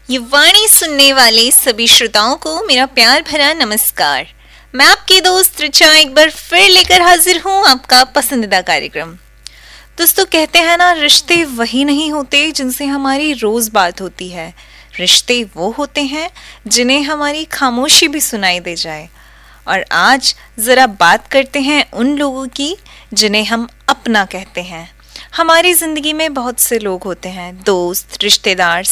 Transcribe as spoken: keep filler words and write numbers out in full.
ये वाणी सुनने वाले सभी श्रोताओं को मेरा प्यार भरा नमस्कार। मैं आपकी दोस्त रिचा एक बार फिर लेकर हाजिर हूँ आपका पसंदीदा कार्यक्रम। दोस्तों, कहते हैं ना, रिश्ते वही नहीं होते जिनसे हमारी रोज बात होती है। रिश्ते वो होते हैं जिन्हें हमारी खामोशी भी सुनाई दे जाए। और आज जरा बात करते हैं उन लोगों की जिन्हें हम अपना कहते हैं। हमारी जिंदगी में बहुत से लोग होते हैं, दोस्त, रिश्तेदार,